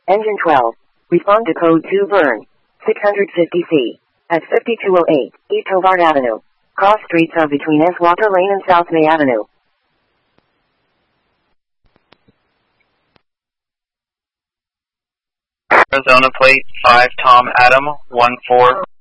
Engine 12. Respond to code 2 burn. 650C. At 5208 East Hobart Avenue. Cross streets are between S. Walker Lane and South May Avenue. Arizona plate 5 Tom Adam 14.